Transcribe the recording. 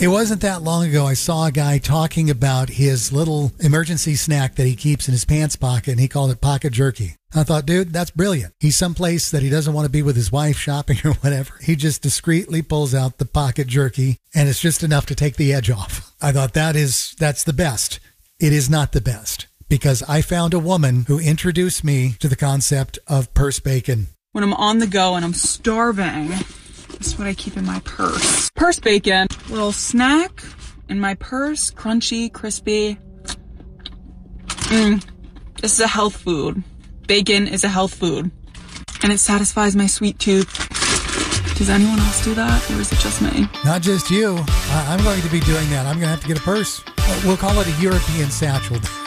It wasn't that long ago I saw a guy talking about his little emergency snack that he keeps in his pants pocket, and he called it pocket jerky. I thought, dude, that's brilliant. He's someplace that he doesn't want to be with his wife shopping or whatever. He just discreetly pulls out the pocket jerky, and it's just enough to take the edge off. I thought that's the best. It is not the best, because I found a woman who introduced me to the concept of purse bacon. When I'm on the go and I'm starving, this is what I keep in my purse. Purse bacon. Little snack in my purse. Crunchy, crispy. This is a health food. Bacon is a health food. And it satisfies my sweet tooth. Does anyone else do that? Or is it just me? Not just you. I'm going to be doing that. I'm going to have to get a purse. We'll call it a European satchel.